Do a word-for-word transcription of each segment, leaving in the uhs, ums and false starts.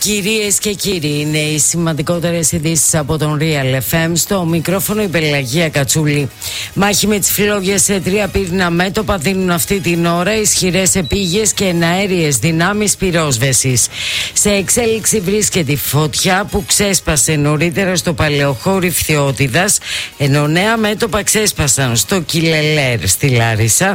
Κυρίες και κύριοι, είναι οι σημαντικότερες ειδήσεις από τον Real εφ εμ. Στο μικρόφωνο η Πελαγία Κατσούλη. Μάχη με τις φλόγες σε τρία πύρνα μέτωπα δίνουν αυτή την ώρα ισχυρές επίγειες και εναέριες δυνάμεις πυρόσβεσης. Σε εξέλιξη βρίσκεται η φωτιά που ξέσπασε νωρίτερα στο παλαιοχώρι Φθιώτιδας, ενώ νέα μέτωπα ξέσπασαν στο Κιλελέρ στη Λάρισα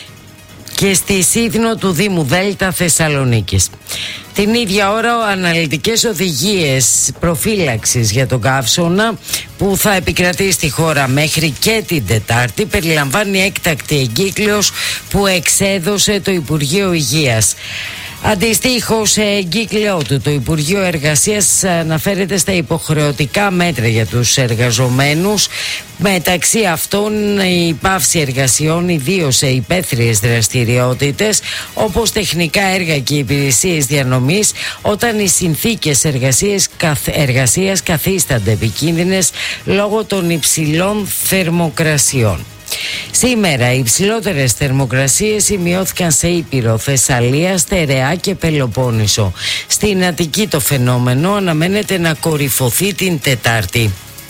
και στη Σίδνο του Δήμου Δέλτα Θεσσαλονίκης. Την ίδια ώρα, αναλυτικές οδηγίες προφύλαξης για τον καύσωνα που θα επικρατεί στη χώρα μέχρι και την Τετάρτη περιλαμβάνει έκτακτη εγκύκλειος που εξέδωσε το Υπουργείο Υγείας. Αντιστοίχως, σε εγκύκλειο του, το Υπουργείο Εργασίας αναφέρεται στα υποχρεωτικά μέτρα για τους εργαζομένους, μεταξύ αυτών η πάυση εργασιών, ιδίως σε υπαίθριες δραστηριότητες όπως τεχνικά έργα και υπηρεσίες διανομής, όταν οι συνθήκες εργασίας, εργασίας καθίστανται επικίνδυνες λόγω των υψηλών θερμοκρασιών. Σήμερα οι υψηλότερες θερμοκρασίες σημειώθηκαν σε Ήπειρο, Θεσσαλία, Στερεά και Πελοπόννησο. Στην Αττική το φαινόμενο αναμένεται να κορυφωθεί την Τετάρτη.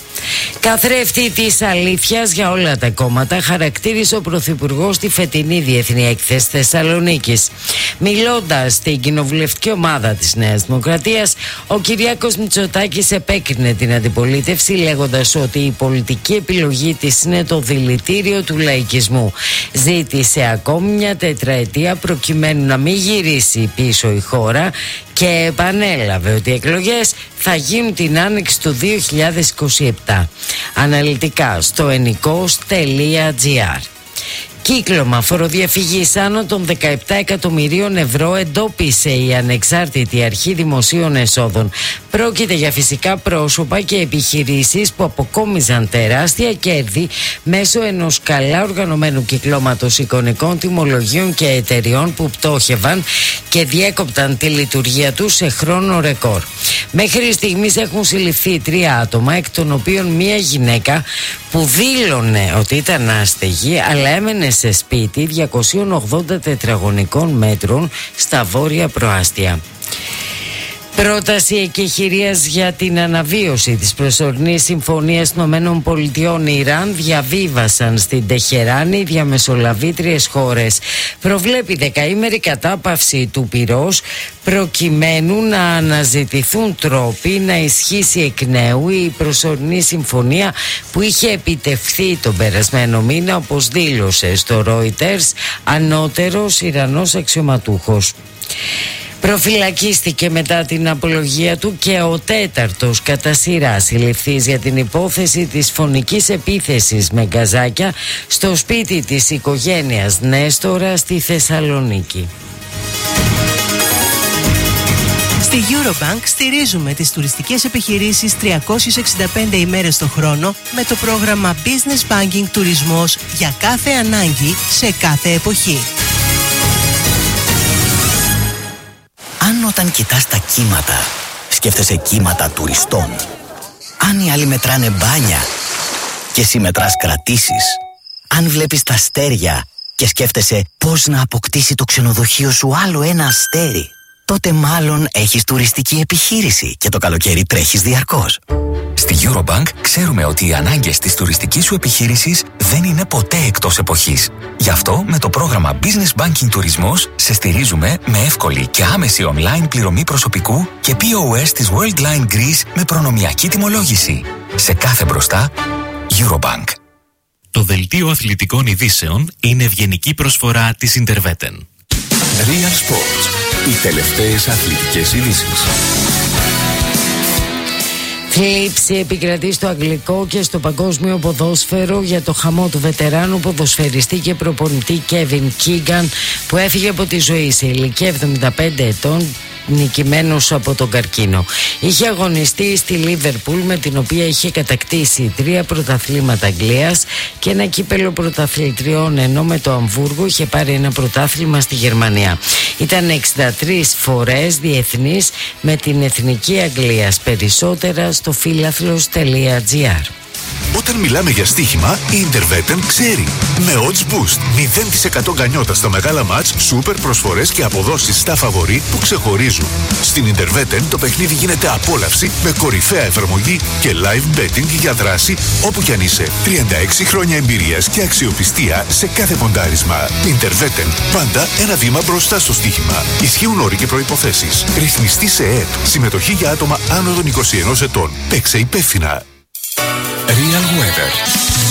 Καθρέφτη της αλήθειας για όλα τα κόμματα χαρακτήρισε ο Πρωθυπουργός τη φετινή Διεθνή Έκθεση Θεσσαλονίκης. Μιλώντας στην κοινοβουλευτική ομάδα της Νέας Δημοκρατίας, ο Κυριάκος Μητσοτάκης επέκρινε την αντιπολίτευση λέγοντας ότι η πολιτική επιλογή της είναι το δηλητήριο του λαϊκισμού. Ζήτησε ακόμη μια τετραετία προκειμένου να μην γυρίσει πίσω η χώρα και επανέλαβε ότι οι εκλογές θα γίνουν την άνοιξη του δύο χιλιάδες είκοσι επτά. Αναλυτικά στο ενικός τελεία τζι άρ. Κύκλωμα φοροδιαφυγής άνω των δεκαεπτά εκατομμυρίων ευρώ εντόπισε η Ανεξάρτητη Αρχή Δημοσίων Εσόδων. Πρόκειται για φυσικά πρόσωπα και επιχειρήσεις που αποκόμιζαν τεράστια κέρδη μέσω ενός καλά οργανωμένου κυκλώματος εικονικών τιμολογίων και εταιριών που πτώχευαν και διέκοπταν τη λειτουργία τους σε χρόνο ρεκόρ. Μέχρι στιγμής έχουν συλληφθεί τρία άτομα, εκ των οποίων μία γυναίκα που δήλωνε ότι ήταν άστεγη αλλά έμενε σε σπίτι διακόσια ογδόντα τετραγωνικών μέτρων στα βόρεια προάστια. Πρόταση εκεχηρίας για την αναβίωση της προσωρινής συμφωνίας των ΗΠΑ-Ιράν διαβίβασαν στην Τεχεράνη διαμεσολαβήτριες χώρες. Προβλέπει δεκαήμερη κατάπαυση του πυρός προκειμένου να αναζητηθούν τρόποι να ισχύσει εκ νέου η προσωρινή συμφωνία που είχε επιτευχθεί τον περασμένο μήνα, όπως δήλωσε στο Reuters ανώτερος Ιρανός αξιωματούχος. Προφυλακίστηκε μετά την απολογία του και ο τέταρτος κατά σειρά συλληφθής για την υπόθεση της φωνικής επίθεσης με γκαζάκια στο σπίτι της οικογένειας Νέστορα στη Θεσσαλονίκη. Στη Eurobank στηρίζουμε τις τουριστικές επιχειρήσεις τριακόσιες εξήντα πέντε ημέρες το χρόνο με το πρόγραμμα Business Banking Τουρισμός για κάθε ανάγκη σε κάθε εποχή. Αν όταν κοιτάς τα κύματα, σκέφτεσαι κύματα τουριστών. Αν οι άλλοι μετράνε μπάνια και εσύ μετράς κρατήσεις. Αν βλέπεις τα αστέρια και σκέφτεσαι πώς να αποκτήσει το ξενοδοχείο σου άλλο ένα αστέρι, τότε μάλλον έχεις τουριστική επιχείρηση και το καλοκαίρι τρέχεις διαρκώς. Στη Eurobank ξέρουμε ότι οι ανάγκες της τουριστικής σου επιχείρησης δεν είναι ποτέ εκτός εποχής. Γι' αυτό με το πρόγραμμα Business Banking Τουρισμός σε στηρίζουμε με εύκολη και άμεση online πληρωμή προσωπικού και πι ο ες της Worldline Greece με προνομιακή τιμολόγηση. Σε κάθε μπροστά, Eurobank. Το δελτίο αθλητικών ειδήσεων είναι ευγενική προσφορά της Interveten. Real Sports. Οι τελευταίες αθλητικές ειδήσεις. Θλίψη επικρατεί στο αγγλικό και στο παγκόσμιο ποδόσφαιρο για το χαμό του βετεράνου ποδοσφαιριστή και προπονητή Kevin Keegan, που έφυγε από τη ζωή σε ηλικία εβδομήντα πέντε ετών, νικημένος από τον καρκίνο. Είχε αγωνιστεί στη Λίβερπουλ, με την οποία είχε κατακτήσει τρία πρωταθλήματα Αγγλίας και ένα κύπελο πρωταθλητριών, ενώ με το Αμβούργο είχε πάρει ένα πρωτάθλημα στη Γερμανία. Ήταν εξήντα τρεις φορές διεθνής με την Εθνική Αγγλίας. Περισσότερα στο φίλαθλος τελεία τζι άρ. Όταν μιλάμε για στοίχημα, η Interveten ξέρει. Με odds boost, μηδέν τοις εκατό γκανιότα στα μεγάλα μάτς, σούπερ προσφορές και αποδόσεις στα φαβορί που ξεχωρίζουν. Στην Interveten το παιχνίδι γίνεται απόλαυση με κορυφαία εφαρμογή και live betting για δράση όπου κι αν είσαι. τριάντα έξι χρόνια εμπειρίας και αξιοπιστία σε κάθε ποντάρισμα. Interveten, πάντα ένα βήμα μπροστά στο στοίχημα. Ισχύουν όροι και προϋποθέσεις. Ρυθμιστή σε ΕΕΠ. Συμμετοχή για άτομα άνω των είκοσι ενός ετών. Παίξε υπεύθυνα. Real Weather.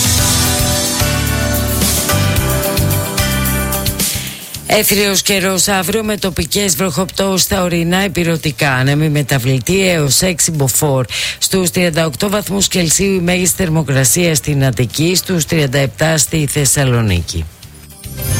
Έθριος καιρός αύριο με τοπικές βροχοπτώσεις στα ορεινά ηπειρωτικά. Άνεμη μεταβλητή έως έξι μποφόρ. Στους τριάντα οκτώ βαθμούς Κελσίου η μέγιστη θερμοκρασία στην Αττική, στους τριάντα επτά στη Θεσσαλονίκη.